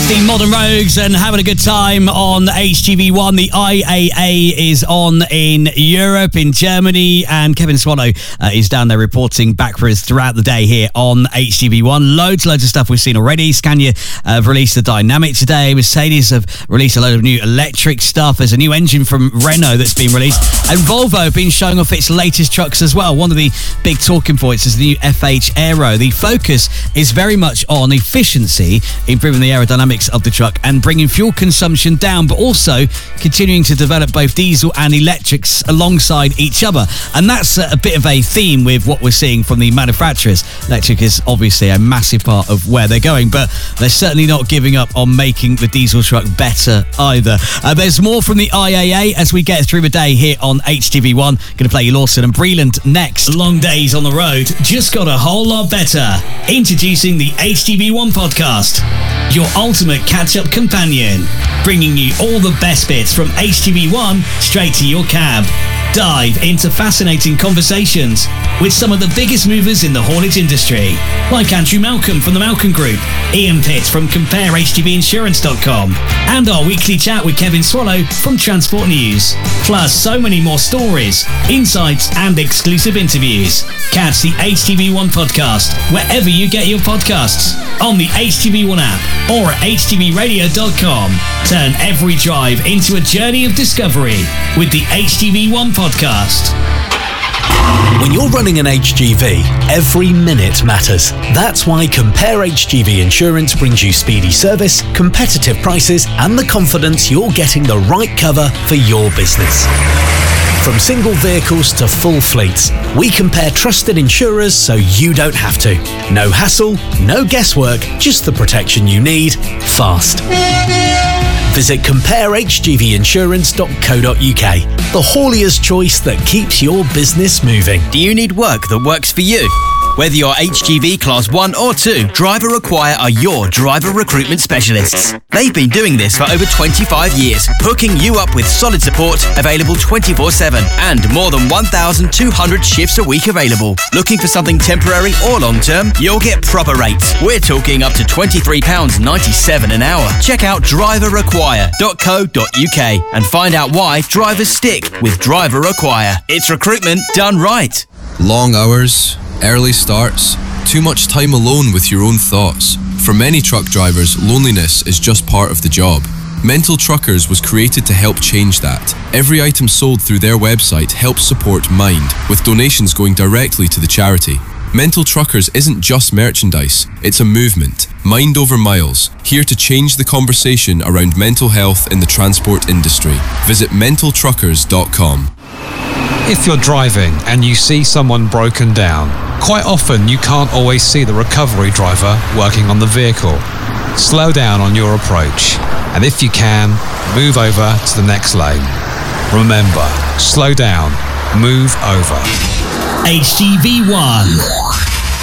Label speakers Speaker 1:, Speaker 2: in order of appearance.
Speaker 1: The Modern Rogues and having a good time on HTV1. The IAA is on in Europe, in Germany, and Kevin Swallow is down there reporting back for us throughout the day here on HTV1. Loads of stuff we've seen already. Scania have released the Dynamic today. Mercedes have released a load of new electric stuff. There's a new engine from Renault that's been released, and Volvo have been showing off its latest trucks as well. One of the big talking points is the new FH Aero. The focus is very much on efficiency, improving the aerodynamics of the truck and bringing fuel consumption down, but also continuing to develop both diesel and electrics alongside each other. And that's a bit of a theme with what we're seeing from the manufacturers. Electric is obviously a massive part of where they're going, but they're certainly not giving up on making the diesel truck better either. There's more from the IAA as we get through the day here on HTV1. Going to play you Lawson and Breland next. Long days on the road just got a whole lot better. Introducing the HTV1 podcast, your ultimate catch-up companion, bringing you all the best bits from HTV1 straight to your cab. Dive into fascinating conversations with some of the biggest movers in the haulage industry, like Andrew Malcolm from the Malcolm Group, Ian Pitts from CompareHTVinsurance.com, and our weekly chat with Kevin Swallow from Transport News. Plus, so many more stories, insights, and exclusive interviews. Catch the HTV1 podcast wherever you get your podcasts, on the HTV1 app or at HTVRadio.com. Turn every drive into a journey of discovery with the HTV1 podcast.
Speaker 2: When you're running an HGV, every minute matters. That's why Compare HGV Insurance brings you speedy service, competitive prices, and the confidence you're getting the right cover for your business. From single vehicles to full fleets, we compare trusted insurers so you don't have to. No hassle, no guesswork, just the protection you need, fast. Visit CompareHGVinsurance.co.uk, the haulier's choice that keeps your business moving.
Speaker 3: Do you need work that works for you? Whether you're HGV Class 1 or 2, Driver Require are your driver recruitment specialists. They've been doing this for over 25 years, hooking you up with solid support, available 24/7, and more than 1,200 shifts a week available. Looking for something temporary or long-term? You'll get proper rates. We're talking up to £23.97 an hour. Check out driverrequire.co.uk and find out why drivers stick with Driver Require. It's recruitment done right.
Speaker 4: Long hours, early starts, too much time alone with your own thoughts. For many truck drivers, loneliness is just part of the job. Mental Truckers was created to help change that. Every item sold through their website helps support Mind, with donations going directly to the charity. Mental Truckers isn't just merchandise, it's a movement. Mind over miles, here to change the conversation around mental health in the transport industry. Visit mentaltruckers.com.
Speaker 5: If you're driving and you see someone broken down, quite often you can't always see the recovery driver working on the vehicle. Slow down on your approach, and if you can, move over to the next lane. Remember, slow down, move over.
Speaker 1: HTV1.